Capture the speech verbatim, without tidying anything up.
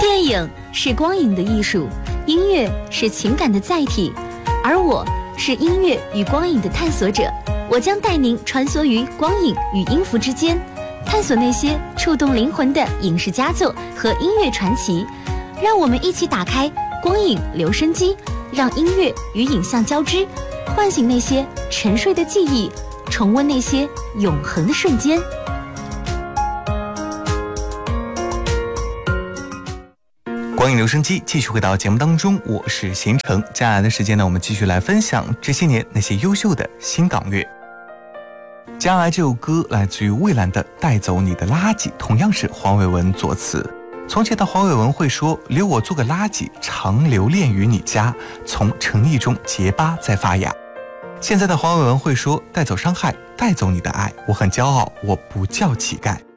电影是光影的艺术，音乐是情感的载体，而我是音乐与光影的探索者。我将带您穿梭于光影与音符之间，探索那些触动灵魂的影视佳作和音乐传奇。让我们一起打开光影留声机，让音乐与影像交织，唤醒那些沉睡的记忆，重温那些永恒的瞬间。 光影留声机继续回到节目当中，我是贤成。接下来的时间呢，我们继续来分享这些年那些优秀的新港乐。接下来这首歌来自于蔚蓝的《带走你的垃圾》，同样是黄伟文作词。从前的黄伟文会说，留我做个垃圾，常留恋于你家，从诚意中结疤再发芽。现在的黄伟文会说，带走伤害，带走你的爱，我很骄傲，我不叫乞丐。